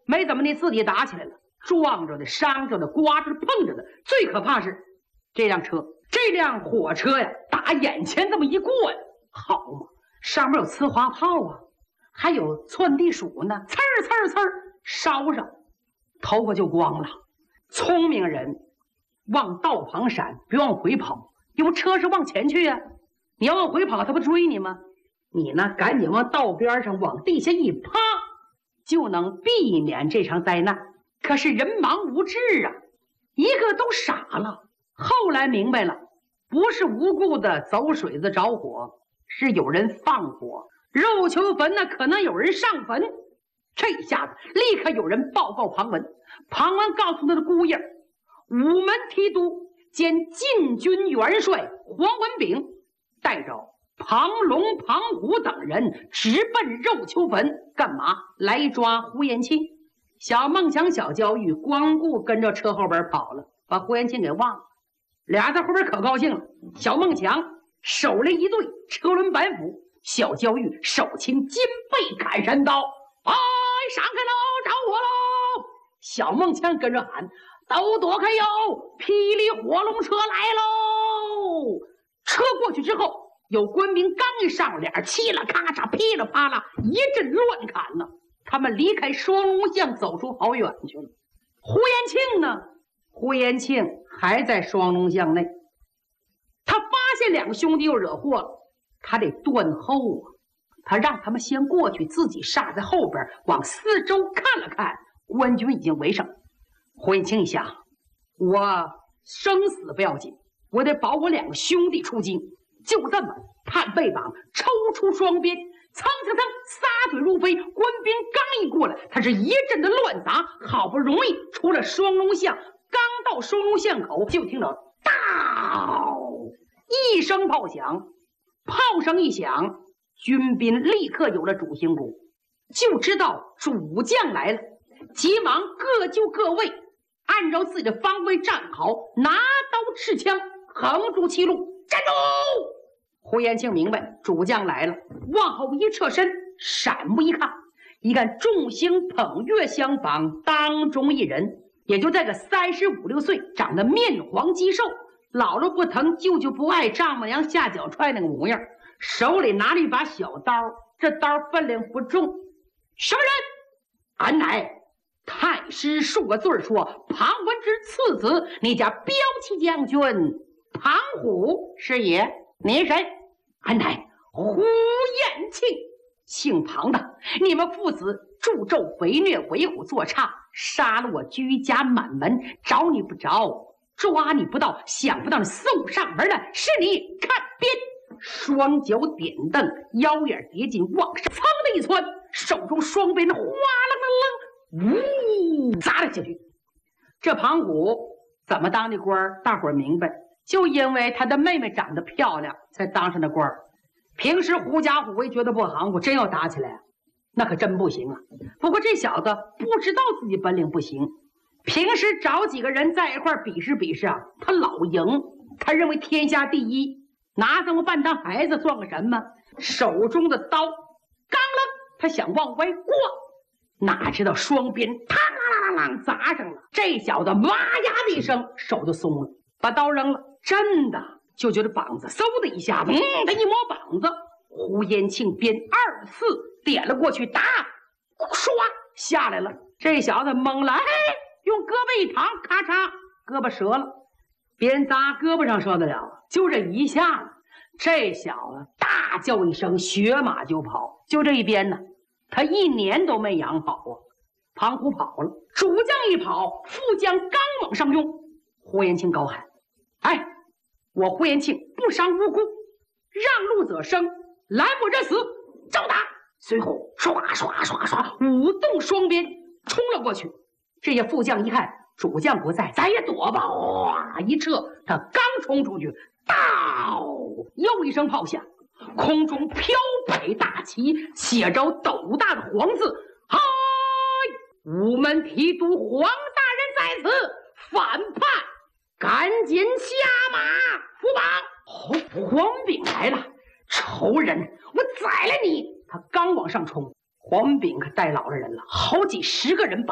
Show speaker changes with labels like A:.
A: 没怎么的，自己打起来了，撞着的、伤着的、刮着的、碰着的。最可怕是这辆火车呀，打眼前这么一过呀，好嘛，上面有呲花炮啊，还有窜地鼠呢，呲儿呲儿呲儿，烧上，头发就光了。聪明人往道旁闪，别往回跑，因为车是往前去呀。你要往回跑，他不追你吗？你呢，赶紧往道边上往地下一趴，就能避免这场灾难。可是人盲无知啊，一个都傻了。后来明白了，不是无故的走水子着火，是有人放火。肉球坟呢，可能有人上坟。这下子立刻有人报告庞文，庞文告诉他的姑爷，午门提督兼禁军元帅黄文炳带着庞龙、庞虎等人直奔肉球坟，干嘛？来抓胡延庆。小孟强、小焦裕光顾跟着车后边跑了，把胡延庆给忘了。俩在后边可高兴了。小孟强手雷一对，车轮板斧；小焦裕手擎金背砍山刀。哎，上开喽，着火喽！小孟强跟着喊：“都躲开哟！霹雳火龙车来喽！”车过去之后，有官兵刚一上脸，嘁了咔嚓，噼里啪啦，一阵乱砍呢。他们离开双龙巷，走出好远去了。胡延庆呢？胡延庆还在双龙巷内。他发现两个兄弟又惹祸了，他得断后啊。他让他们先过去，自己杀在后边，往四周看了看，官军已经围上。胡延庆一想，我生死不要紧，我得保我两个兄弟出京。就这么探背膀，抽出双鞭，蹭蹭蹭，撒腿如飞。官兵刚一过来，他是一阵的乱砸，好不容易出了双龙巷。刚到双龙巷口，就听到“当”一声炮响，炮声一响，军兵立刻有了主心骨，就知道主将来了，急忙各就各位，按照自己的方位站好，拿刀持枪，横住其路，站住！胡延庆明白主将来了，往后一侧身，闪目一看，众星捧月相仿，当中一人，也就这个35、6岁，长得面黄肌瘦，姥姥不疼，舅舅不爱，丈母娘下脚踹那个模样，手里拿了一把小刀，这刀分量不重。什么人？俺乃太师数个字说庞文之次子，你家骠骑将军庞虎是也。你谁？俺乃胡延庆，姓庞的。你们父子助纣为虐，为虎作伥，杀了我居家满门，找你不着，抓你不到，想不到你送上门的是你。看鞭，双脚点蹬，腰眼叠紧，往上噌的一窜，手中双鞭哗啦啦啦，呜砸了下去。这庞虎怎么当的官，大伙儿明白，就因为他的妹妹长得漂亮，才当上的官。平时狐假虎威，觉得不行乎，真要打起来，那可真不行啊。不过这小子不知道自己本领不行，平时找几个人在一块比试比试啊，他老赢。他认为天下第一，拿这么半当孩子算个什么？手中的刀刚了，他想往外过，哪知道双鞭嘡啷啷啷砸上了。这小子哇呀的一声，手就松了，把刀扔了。真的就觉得膀子嗖的一下子，他一摸膀子，胡延庆鞭2次点了过去，打，唰下来了。这小子懵了，嘿，用胳膊一扛，咔嚓，胳膊折了。别人砸胳膊上受得了，就这一下子，这小子大叫一声，血马就跑。就这一鞭呢，他1年都没养好啊。庞虎跑了，主将一跑，副将刚往上用，胡延庆高喊：“哎，我胡延庆不伤无辜，让路者生，拦我者死，照打！”随后唰唰唰唰舞动双鞭冲了过去。这些副将一看主将不在，咱也躲吧，哗一撤，他刚冲出去，到又一声炮响，空中飘摆大旗，写着斗大的黄字：“嗨，午门提督黄大人在此，反叛，赶紧下马扶绑。”黄炳来了，仇人，我宰了你！他刚往上冲，黄炳可带老实人了，好几10个人把